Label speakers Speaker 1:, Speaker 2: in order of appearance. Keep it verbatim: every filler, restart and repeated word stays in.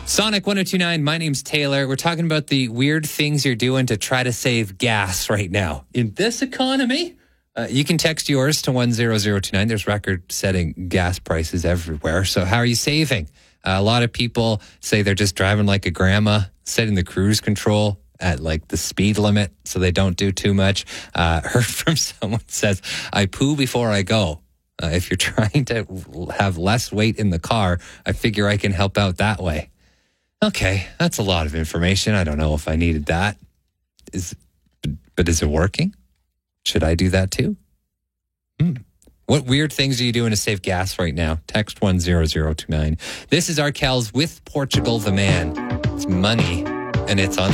Speaker 1: Sonic one oh two point nine, my name's Taylor. We're talking about the weird things you're doing to try to save gas right now. In this economy, uh, you can text yours to one zero zero two nine. There's record-setting gas prices everywhere. So how are you saving? Uh, a lot of people say they're just driving like a grandma, setting the cruise control at like the speed limit so they don't do too much. Uh, heard from someone says, I poo before I go. Uh, if you're trying to have less weight in the car, I figure I can help out that way. Okay, that's a lot of information. I don't know if I needed that. Is, but is it working? Should I do that too? Hmm. What weird things are you doing to save gas right now? Text one zero zero two nine. This is Arkells with Portugal the Man. It's Money, and it's on